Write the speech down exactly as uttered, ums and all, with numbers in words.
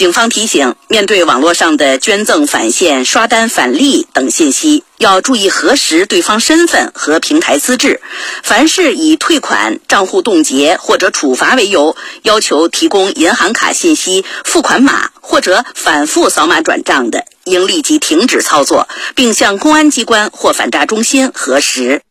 警方提醒，面对网络上的捐赠返现、刷单返利等信息，要注意核实对方身份和平台资质。凡是以退款、账户冻结或者处罚为由，要求提供银行卡信息、付款码或者反复扫码转账的，应立即停止操作，并向公安机关或反诈中心核实。